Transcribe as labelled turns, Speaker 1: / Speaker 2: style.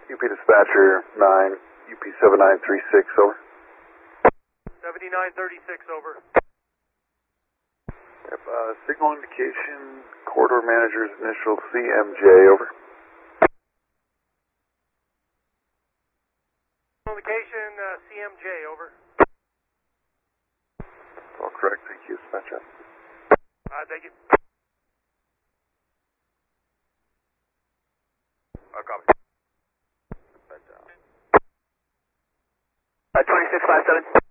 Speaker 1: UP dispatcher 9, UP 7936, over.
Speaker 2: 7936, over.
Speaker 1: Yep, signal indication, corridor manager's initial CMJ, over.
Speaker 2: Indication, CMJ, over.
Speaker 1: That's all correct, thank you, dispatcher.
Speaker 2: Thank you.
Speaker 3: Copy.
Speaker 4: 2657.